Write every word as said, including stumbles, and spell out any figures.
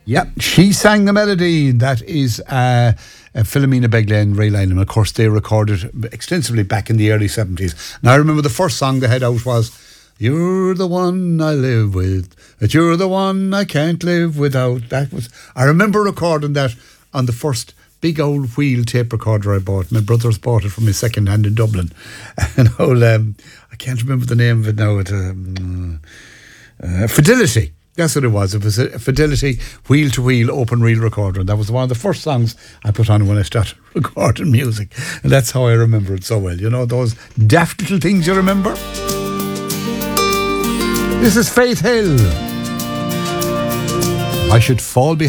Yeah, she sang the melody. That is uh, uh, Philomena Begley and Ray Lynham. Of course, they recorded extensively back in the early seventies. Now, I remember the first song they had out was "You're the one I live with, that you're the one I can't live without." That was. I remember recording that on the first big old wheel tape recorder I bought. My brothers bought it from me second hand in Dublin. And old, um, I can't remember the name of it now. It, um, uh, Fidelity. That's what it was. It was a Fidelity wheel-to-wheel open reel recorder. And that was one of the first songs I put on when I started recording music. And that's how I remember it so well. You know, those daft little things you remember? This is Faith Hill. I should fall behind.